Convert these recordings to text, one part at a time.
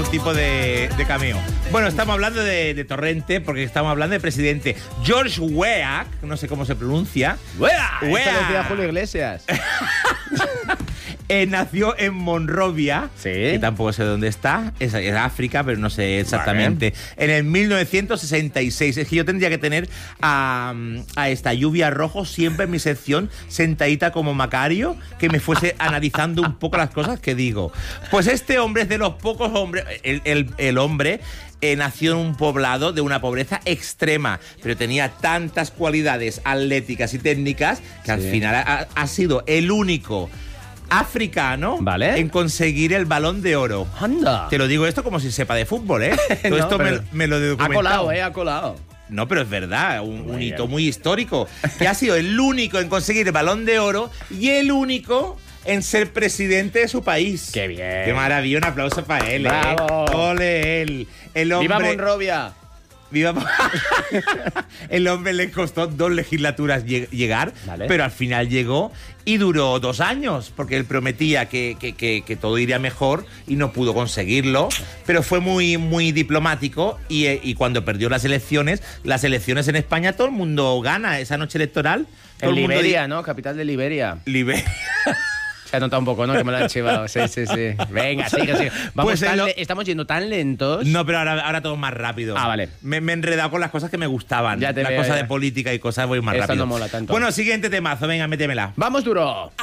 tipo de cameo. Bueno, estamos hablando de Torrente porque estamos hablando de presidente George Weah, no sé cómo se pronuncia. ¡Weah! Esto lo decía Julio Iglesias. Nació en Monrovia, sí, que tampoco sé dónde está, es África, pero no sé exactamente. Vale. En el 1966. Es que yo tendría que tener a esta Lluvia Rojo siempre en mi sección, sentadita como Macario, que me fuese analizando un poco las cosas que digo. Pues este hombre es de los pocos hombres, el hombre nació en un poblado de una pobreza extrema, pero tenía tantas cualidades atléticas y técnicas que al final ha sido el único africano, ¿vale?, en conseguir el Balón de Oro. ¡Anda! Te lo digo esto como si sepa de fútbol, ¿eh? Todo no, esto me lo he documentado. Ha colado. No, pero es verdad, un hito muy histórico, que ha sido el único en conseguir el Balón de Oro y el único en ser presidente de su país. ¡Qué bien! ¡Qué maravilla! Un aplauso para él, ¡bravo! ¡Ole él! El hombre... ¡Viva Monrovia! ¡Viva! El hombre le costó 2 legislaturas llegar, ¿vale?, pero al final llegó y duró 2 años, porque él prometía que todo iría mejor y no pudo conseguirlo, pero fue muy, muy diplomático y cuando perdió las elecciones en España, todo el mundo gana esa noche electoral. En Liberia, ¿no? Capital de Liberia. Se ha notado un poco, ¿no? Que me lo han chivado. Sí. Venga, sigue. Vamos, pues estamos yendo tan lentos. No, pero ahora todo más rápido. Ah, vale. Me he enredado con las cosas que me gustaban. Ya te las veo, cosas ya. de política y cosas voy más Esto rápido. no mola tanto. Bueno, siguiente temazo. Venga, métemela. ¡Vamos, duro!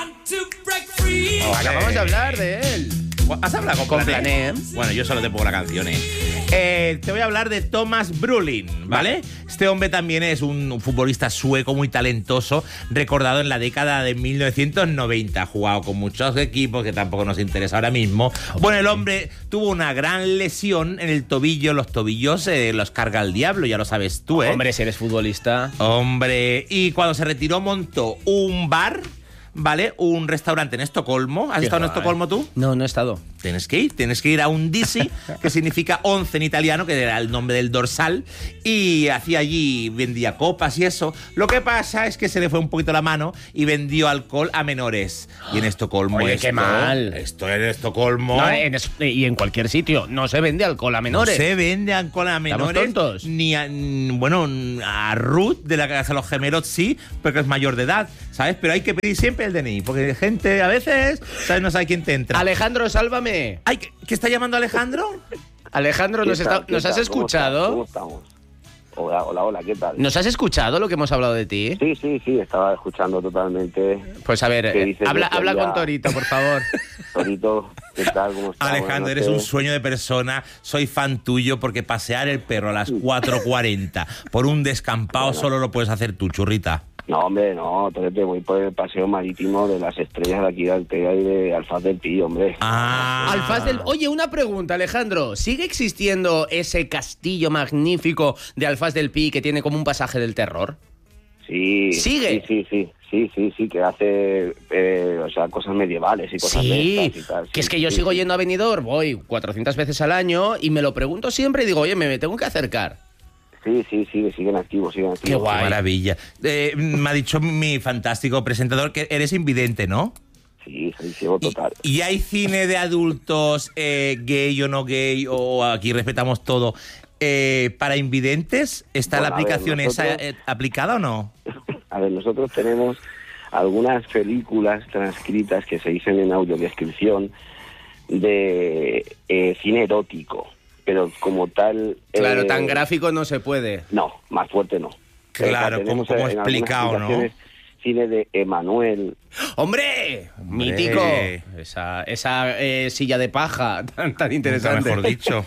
Acabamos de hablar de él. ¿Has hablado con Plané? Bueno, yo solo te pongo la canción, Te voy a hablar de Thomas Brolin, ¿vale? Este hombre también es un futbolista sueco muy talentoso, recordado en la década de 1990. Ha jugado con muchos equipos que tampoco nos interesa ahora mismo. Bueno, el hombre tuvo una gran lesión en el tobillo. Los tobillos los carga el diablo, ya lo sabes tú, ¿eh? Hombre, si eres futbolista. Hombre, y cuando se retiró montó un bar, ¿vale? Un restaurante en Estocolmo. ¿Has estado en Estocolmo tú? No he estado. Tienes que ir a un Disi, que significa 11 en italiano, que era el nombre del dorsal, y hacía allí, vendía copas y eso. Lo que pasa es que se le fue un poquito la mano y vendió alcohol a menores. Y en Estocolmo... Oye, qué mal. Esto en Estocolmo... No, y en cualquier sitio. No se vende alcohol a menores. No se vende alcohol a menores. ¿Estamos tontos? Ni a Ruth, de la casa de los gemelos, sí, porque es mayor de edad, ¿sabes? Pero hay que pedir siempre el DNI, porque gente a veces, ¿sabes? No sabe quién te entra. Alejandro, sálvame. Ay, ¿qué está llamando Alejandro? Alejandro, ¿nos has escuchado? ¿Cómo estamos? Hola, ¿qué tal? ¿Nos has escuchado lo que hemos hablado de ti? Sí, estaba escuchando totalmente. Pues a ver, habla con Torito, por favor. Torito, ¿qué tal? ¿Cómo estás? Alejandro, eres un sueño de persona. Soy fan tuyo porque pasear el perro a las 4:40 por un descampado solo lo puedes hacer tú, churrita. No, hombre, no, Torete, voy por el paseo marítimo de las estrellas de aquí de Altea y de Alfaz del Pi, hombre. Oye, una pregunta, Alejandro. ¿Sigue existiendo ese castillo magnífico de Alfaz del Pi que tiene como un pasaje del terror? Sí. ¿Sigue? Sí, que hace cosas medievales y cosas de estas y tal. Que es que yo sigo yendo a Benidorm, voy 400 veces al año y me lo pregunto siempre y digo, oye, me tengo que acercar. Sí, siguen activos. Qué guay. Qué maravilla. Me ha dicho mi fantástico presentador que eres invidente, ¿no? Sí, soy ciego total. ¿Y hay cine de adultos gay o no gay, o aquí respetamos todo, para invidentes? ¿Está la aplicación aplicada o no? A ver, nosotros tenemos algunas películas transcritas que se dicen en audiodescripción de cine erótico. Pero como tal... Claro, tan gráfico no se puede. No, más fuerte no. Claro, como explicado, ¿no? Cine de Emanuel. ¡Hombre! ¡Mítico! Esa silla de paja tan interesante. Mejor dicho.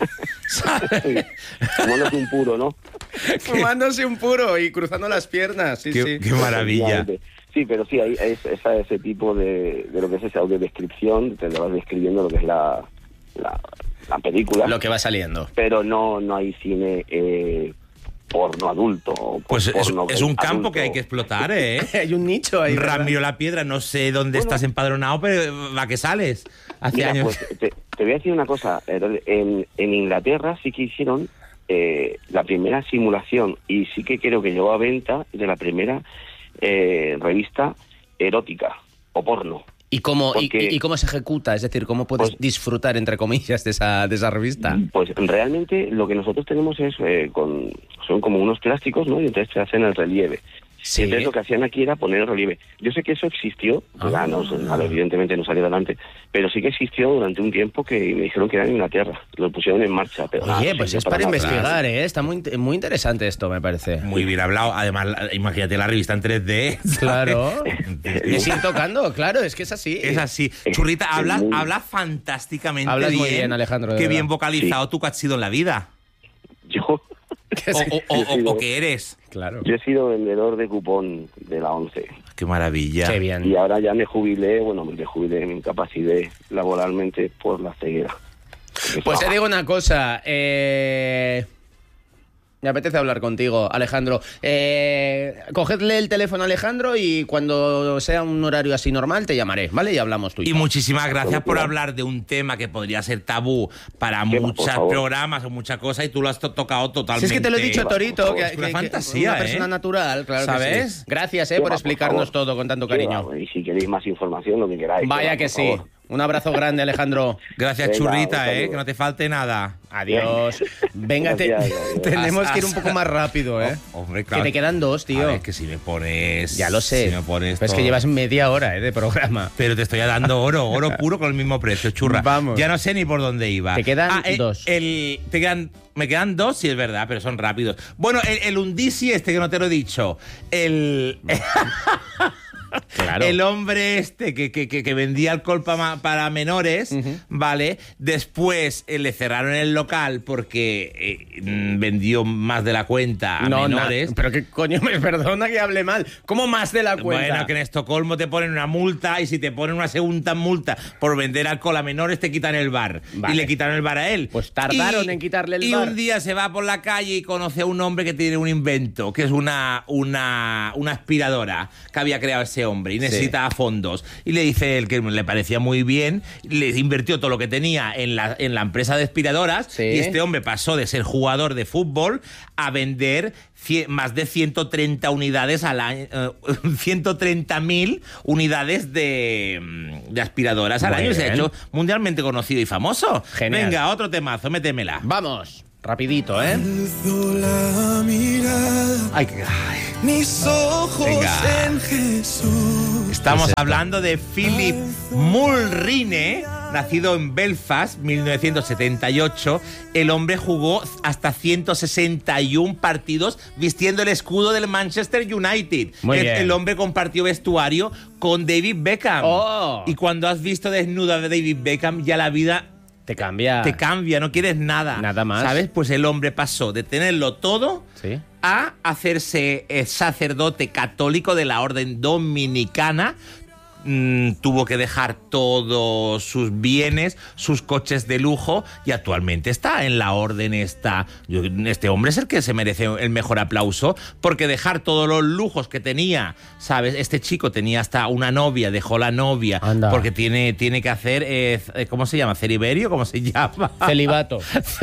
Fumándose un puro, ¿no? Fumándose un puro y cruzando las piernas. Sí. Qué maravilla. Sí, pero sí, hay ese tipo de lo que es esa audiodescripción, te lo vas describiendo lo que es la película. Lo que va saliendo. Pero no hay cine porno adulto. Pues porno es un campo adulto. que hay que explotar, ¿eh? Hay un nicho ahí. Ramiro La Piedra, no sé dónde estás empadronado, pero ¿a qué sales? Hace Mira, años. Pues, te voy a decir una cosa. En Inglaterra sí que hicieron la primera simulación y sí que creo que llegó a venta de la primera revista erótica o porno. ¿Y cómo, Porque- y cómo se ejecuta? Es decir, ¿cómo puedes Pues- disfrutar, entre comillas, de esa revista? Pues realmente lo que nosotros tenemos es son como unos plásticos, ¿no? Y entonces se hacen el relieve. Sí. Y entonces lo que hacían aquí era poner el relieve. Yo sé que eso existió, ya evidentemente no salió adelante, pero sí que existió durante un tiempo que me dijeron que era en Inglaterra. Lo pusieron en marcha. Pero Oye, no pues sirvió es para nada. investigar, ¿eh? Está muy interesante esto, me parece. Muy bien hablado. Además, imagínate la revista en 3D. ¿sabes? Claro. Y es ir tocando, claro, es que es así. Es así. Churrita, hablas muy- fantásticamente Hablas bien. muy bien, Alejandro, de Qué verdad. bien vocalizado tú que has sido en la vida. Yo, O que eres. Claro. yo he sido vendedor de cupón de la 11 Qué maravilla. Qué bien. y ahora ya me jubilé, me incapacité laboralmente por la ceguera. Pues te digo una cosa, me apetece hablar contigo, Alejandro. Cogedle el teléfono a Alejandro y cuando sea un horario así normal te llamaré, ¿vale? Y hablamos tú y Y yo. muchísimas gracias por hablar de un tema que podría ser tabú para ¿Qué va, por muchos favor? programas o muchas cosas y tú lo has tocado totalmente. Si es que te lo he dicho, Torito, por que, favor, es una que fantasía, una persona natural, claro. ¿Sabes? Que sí. Gracias, ¿Qué por va, por explicarnos favor? todo con tanto ¿Qué cariño. va? Y si queréis más información, lo que queráis. Vaya va, que por sí. favor. Un abrazo grande, Alejandro. Gracias, Venga, Churrita, un saludo. que no te falte nada. Adiós. Venga, Gracias, adiós. tenemos que ir un poco más rápido, ¿eh? Hombre, Que claro. te quedan dos, tío. A ver, que si me pones... Ya lo sé. Si me pones Pero es que todo- llevas media hora de programa. Pero te estoy dando oro puro con el mismo precio, churra. Vamos. Ya no sé ni por dónde iba. Te quedan dos. Me quedan dos, sí es verdad, pero son rápidos. Bueno, el Undisi este que no te lo he dicho. Claro. El hombre este que vendía alcohol para menores, ¿vale? Después le cerraron el local porque vendió más de la cuenta a menores. Pero qué coño, me perdona que hable mal. ¿Cómo más de la cuenta? Bueno, que en Estocolmo te ponen una multa y si te ponen una segunda multa por vender alcohol a menores te quitan el bar. Vale. Y le quitaron el bar a él. Pues tardaron en quitarle el y bar. un día se va por la calle y conoce a un hombre que tiene un invento, que es una aspiradora que había creado ese hombre y necesitaba fondos. Y le dice él que le parecía muy bien, le invirtió todo lo que tenía en la empresa de aspiradoras Sí. y este hombre pasó de ser jugador de fútbol a vender más de 130 unidades al año, 130.000 unidades de aspiradoras al Muy año. Y se ha bien. hecho mundialmente conocido y famoso. Genial. Venga, otro temazo, métemela. Vamos, rapidito, ¿eh? Alzo la mirada, Ay, mis ojos Venga. en Jesús. estamos ¿Qué es esto? hablando de Philip Mulroney, nacido en Belfast, 1978. El hombre jugó hasta 161 partidos vistiendo el escudo del Manchester United. Muy bien. El hombre compartió vestuario con David Beckham. Oh. Y cuando has visto desnuda de David Beckham, ya la vida Te cambia. te cambia, no quieres nada. Nada más. ¿Sabes? Pues el hombre pasó de tenerlo todo Sí. a hacerse sacerdote católico de la orden dominicana. Tuvo que dejar todos sus bienes, sus coches de lujo y actualmente está en la orden esta. Este hombre es el que se merece el mejor aplauso porque dejar todos los lujos que tenía, ¿sabes? Este chico tenía hasta una novia, dejó la novia Anda. porque tiene que hacer, ¿cómo se llama? ¿Celiberio? ¿Cómo se llama? Celibato.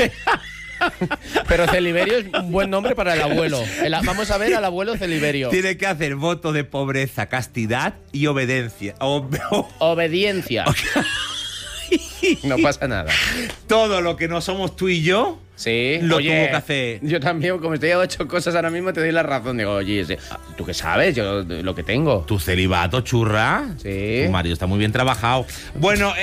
Pero Celiberio es un buen nombre para el abuelo. Vamos a ver al abuelo Celiberio. Tiene que hacer voto de pobreza, castidad y obediencia. Obediencia. No pasa nada. Todo lo que no somos tú y yo, Sí. Lo oye, tuvo que hacer. Yo también, como estoy a 8 cosas ahora mismo, te doy la razón. Digo, oye, ¿tú qué sabes? Yo lo que tengo. tu celibato, churra. Sí. Tu marido está muy bien trabajado. Bueno,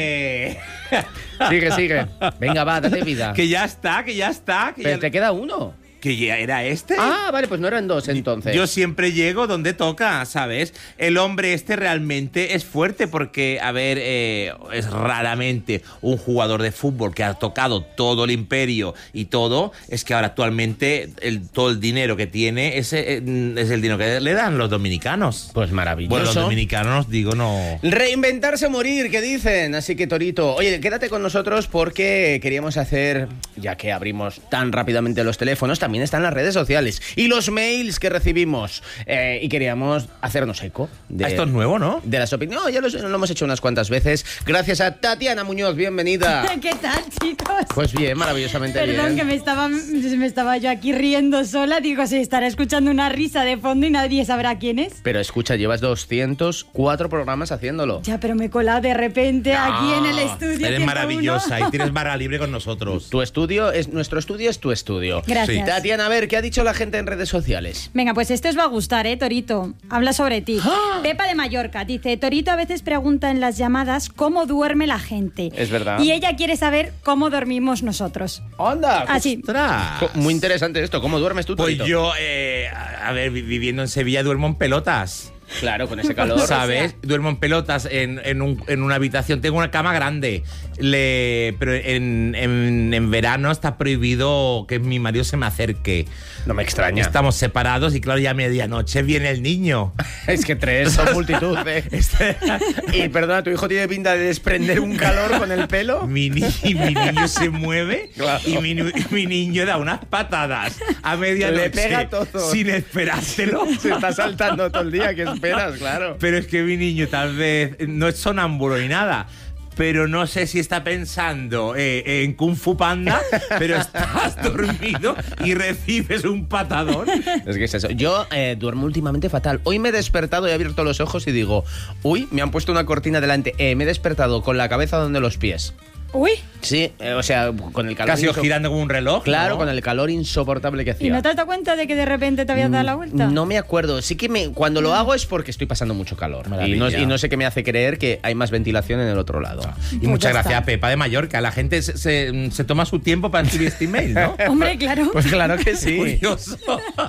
Sigue. Venga, va, date vida. que ya está. Pero te queda uno. Que ya era este. Ah, vale, pues no eran dos entonces. Yo siempre llego donde toca, ¿sabes? El hombre este realmente es fuerte porque, a ver, es raramente un jugador de fútbol que ha tocado todo el imperio y todo. Es que ahora actualmente todo el dinero que tiene es el dinero que le dan los dominicanos. Pues maravilloso. Bueno, los dominicanos, digo, no... Reinventarse o morir, que dicen. Así que, Torito, oye, quédate con nosotros porque queríamos hacer, ya que abrimos tan rápidamente los teléfonos, también también está en las redes sociales. Y los mails que recibimos. Y queríamos hacernos eco. Esto es nuevo, ¿no? De las opiniones. No, ya lo hemos hecho unas cuantas veces. Gracias a Tatiana Muñoz, bienvenida. ¿Qué tal, chicos? Pues bien, maravillosamente Perdón, bien. que me estaba yo aquí riendo sola. Digo, se estará escuchando una risa de fondo y nadie sabrá quién es. Pero escucha, llevas 204 programas haciéndolo. Ya, pero me he colado de repente aquí en el estudio. Eres 101. maravillosa y tienes barra libre con nosotros. Nuestro estudio es tu estudio. Gracias. Sí. Tatiana, a ver, ¿qué ha dicho la gente en redes sociales? Venga, pues esto os va a gustar, Torito. Habla sobre ti. Pepa de Mallorca dice, Torito a veces pregunta en las llamadas cómo duerme la gente. Es verdad. Y ella quiere saber cómo dormimos nosotros. ¡Anda! Así. ¡Ostras! Muy interesante esto. ¿Cómo duermes tú, Pues Torito? yo, a ver, viviendo en Sevilla duermo en pelotas. Claro, con ese calor. ¿Sabes? Duermo en pelotas en una habitación. Tengo una cama grande. Pero en verano está prohibido que mi marido se me acerque. No me extraña. Estamos separados y claro, ya a medianoche viene el niño. Es que 3 son multitud. Y perdona, ¿tu hijo tiene pinta de desprender un calor con el pelo? Mi niño se mueve Claro. y mi niño da unas patadas a medianoche. Le pega todo. Sin esperárselo. Se está saltando todo el día, ¿qué esperas? Claro. Pero es que mi niño tal vez no es sonámbulo ni nada. Pero no sé si está pensando en Kung Fu Panda, pero estás dormido y recibes un patadón. Es que es eso. Yo duermo últimamente fatal. Hoy me he despertado y he abierto los ojos y digo, uy, me han puesto una cortina delante. Me he despertado con la cabeza donde los pies. Uy, Sí, o sea, con el calor. Casi girando como un reloj. Claro, ¿no? con el calor insoportable que hacía. ¿y no te has dado cuenta de que de repente te habías dado la vuelta? No me acuerdo. Sí que cuando lo hago es porque estoy pasando mucho calor. Maravilla. Y no sé qué me hace creer que hay más ventilación en el otro lado. Y Pues muchas ya gracias está. a Pepa de Mallorca. La gente se toma su tiempo para escribir este email, ¿no? Hombre, claro. Pues claro que sí. Curioso.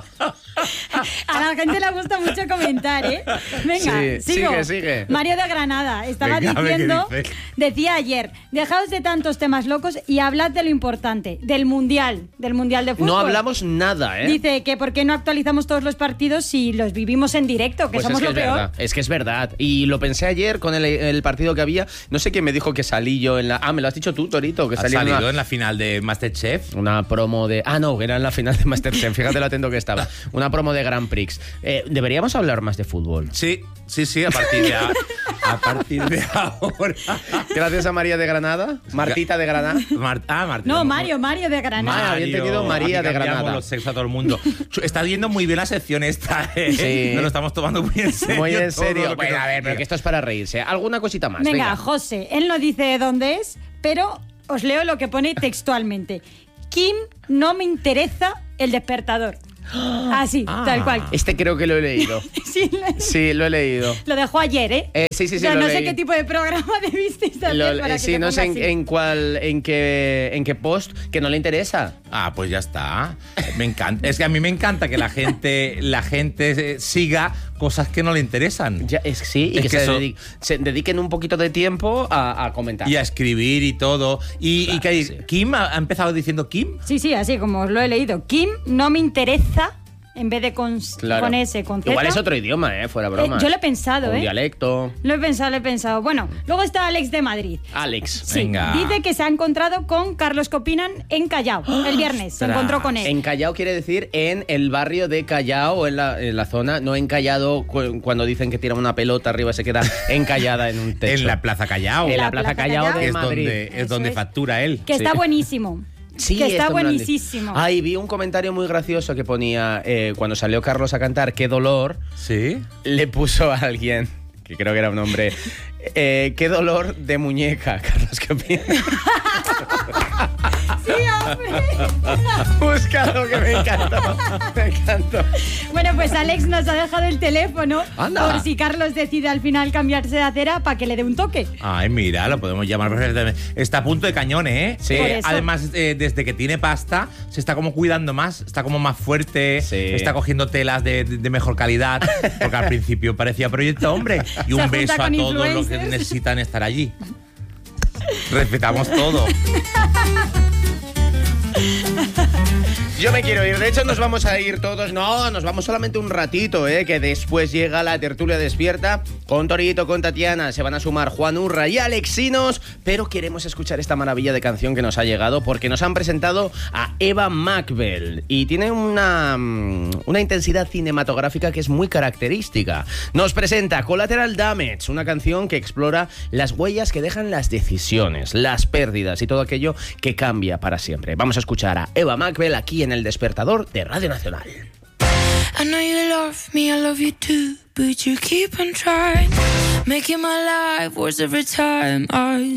A la gente le gusta mucho comentar, ¿eh? Venga, Sí, sigo. sigue. Mario de Granada estaba Venga, a ver qué diciendo, dice. decía ayer, dejaos de tantos temas locos y hablad de lo importante, del Mundial de Fútbol. No hablamos nada, ¿eh? Dice que por qué no actualizamos todos los partidos si los vivimos en directo, que Pues somos es que lo es peor. verdad, es que es verdad. Y lo pensé ayer con el partido que había. No sé quién me dijo que salí yo en la... Ah, me lo has dicho tú, Torito, que Ha salí en salido en la final de Masterchef. una promo de... Ah, no, era en la final de Masterchef. Fíjate lo atento que estaba. Una promo de Grand Prix. Deberíamos hablar más de fútbol. Sí, a partir de ahora. Gracias a María de Granada. Martita de Granada. Marta. No, Mario de Granada. había entendido María aquí de cambiamos Granada. los sexos a todo el mundo. Está yendo muy bien la sección esta, ¿eh? Sí. Nos lo estamos tomando muy en serio. Muy en todo serio. lo que Bueno, nos a ver, pero diga. que esto es para reírse. ¿Alguna cosita más? Venga, José, él no dice dónde es, pero os leo lo que pone textualmente. Kim, no me interesa el despertador. Así, tal cual. Este creo que lo he leído. Sí, Sí, lo he leído. lo dejó ayer, ¿eh? Sí, O sea, lo no leí. sé qué tipo de programa debisteis hacer para que Sí, se no sé ponga así. en qué post, que no le interesa. Ah, pues ya está. Me encanta. Es que a mí me encanta que la gente siga cosas que no le interesan. Ya, sí, y Es que, que se dediquen un poquito de tiempo a comentar. Y a escribir y todo. Y que sí. Kim ha empezado diciendo Kim. Sí, así como os lo he leído. Kim, no me interesa, en vez de con S, con Z. Igual es otro idioma, fuera broma. yo lo he pensado, Un dialecto. Lo he pensado. Bueno, luego está Alex de Madrid. Alex. Sí, Venga. dice que se ha encontrado con Carlos Copinan en Callao. El viernes se Ostras. encontró con él. En Callao quiere decir en el barrio de Callao o en la zona, no encallado cuando dicen que tiran una pelota arriba se queda encallada en un techo. En la Plaza Callao. En la La Plaza Plaza Callao Callao. de que es Madrid. donde, Eso donde es. factura él. Que está Sí. buenísimo. Sí, que está esto me lo han dicho. buenísimo. Ay, vi un comentario muy gracioso que ponía cuando salió Carlos a cantar Qué dolor, Sí. le puso a alguien, que creo que era un hombre, qué dolor de muñeca, Carlos, ¿qué opinas? Sí, hombre. Búscalo, que me encantó. Me encantó. Bueno, pues Alex nos ha dejado el teléfono Anda. por si Carlos decide al final cambiarse de acera para que le dé un toque. Ay, mira, lo podemos llamar perfectamente. Está a punto de cañón, ¿eh? Sí. Por eso. Además, desde que tiene pasta, se está como cuidando más, está como más fuerte, Sí. está cogiendo telas de mejor calidad, porque al principio parecía Proyecto Hombre. Y Se un junta beso a con todos los que influencers. necesitan estar allí. Respetamos todo. Yo me quiero ir. De hecho, nos vamos a ir todos. No, nos vamos solamente un ratito, que después llega la tertulia despierta. Con Torito, con Tatiana, se van a sumar Juan Urra y Alexinos. Pero queremos escuchar esta maravilla de canción que nos ha llegado porque nos han presentado a Eva Mackbell. Y tiene una intensidad cinematográfica que es muy característica. Nos presenta Collateral Damage, una canción que explora las huellas que dejan las decisiones, las pérdidas y todo aquello que cambia para siempre. Vamos a escuchar a Eva Mackbell aquí en El Despertador de Radio Nacional. I know you love me, I love you too, but you keep on trying, making my life worse every time I